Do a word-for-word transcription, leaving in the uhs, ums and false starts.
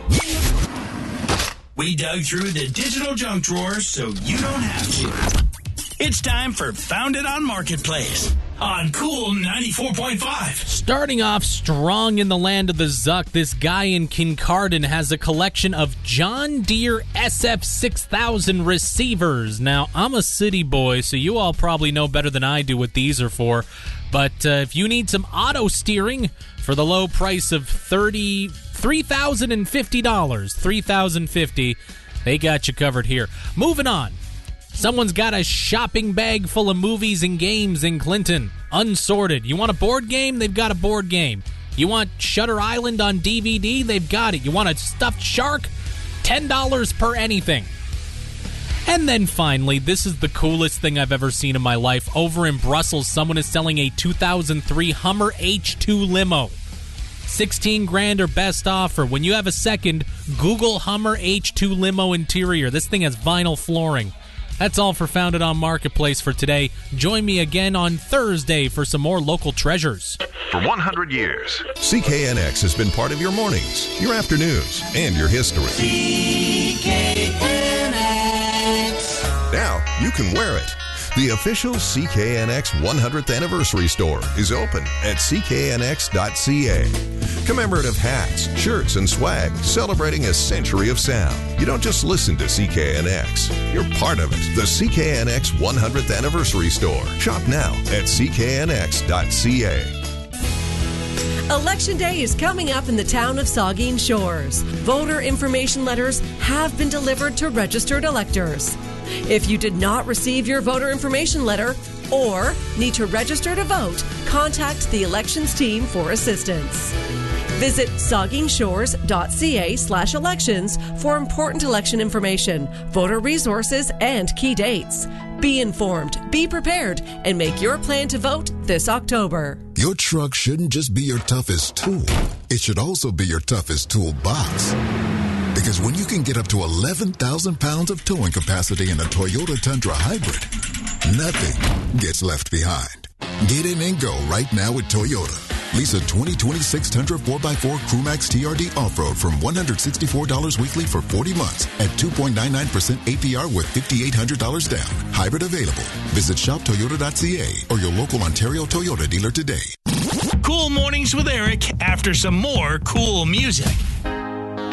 We dug through the digital junk drawers so you don't have to. It's time for Founded on Marketplace on Cool ninety-four point five. Starting off strong in the land of the Zuck, this guy in Kincardine has a collection of John Deere S F six thousand receivers. Now, I'm a city boy, so you all probably know better than I do what these are for. But uh, if you need some auto steering for the low price of three thousand fifty dollars, three thousand fifty dollars, they got you covered here. Moving on. Someone's got a shopping bag full of movies and games in Clinton, unsorted. You want a board game? They've got a board game. You want Shutter Island on D V D? They've got it. You want a stuffed shark? ten dollars per anything. And then finally, this is the coolest thing I've ever seen in my life. Over in Brussels, someone is selling a two thousand three Hummer H two limo. sixteen grand or best offer. When you have a second, Google Hummer H two limo interior. This thing has vinyl flooring. That's all for Founded on Marketplace for today. Join me again on Thursday for some more local treasures. For one hundred years, C K N X has been part of your mornings, your afternoons, and your history. C K N X. Now you can wear it. The official C K N X one hundredth Anniversary Store is open at c k n x dot c a. Commemorative hats, shirts, and swag celebrating a century of sound. You don't just listen to C K N X. You're part of it. The C K N X one hundredth Anniversary Store. Shop now at c k n x dot c a. Election Day is coming up in the town of Saugeen Shores. Voter information letters have been delivered to registered electors. If you did not receive your voter information letter or need to register to vote, contact the elections team for assistance. Visit saugeenshores.ca slash elections for important election information, voter resources, and key dates. Be informed, be prepared, and make your plan to vote this October. Your truck shouldn't just be your toughest tool. It should also be your toughest toolbox. Because when you can get up to eleven thousand pounds of towing capacity in a Toyota Tundra Hybrid, nothing gets left behind. Get in and go right now with Toyota. Lease a twenty twenty-six Tundra four by four Crewmax T R D Off-Road from one hundred sixty-four dollars weekly for forty months at two point nine nine percent A P R with five thousand eight hundred dollars down. Hybrid available. Visit shop toyota dot c a or your local Ontario Toyota dealer today. Cool Mornings with Eric after some more cool music.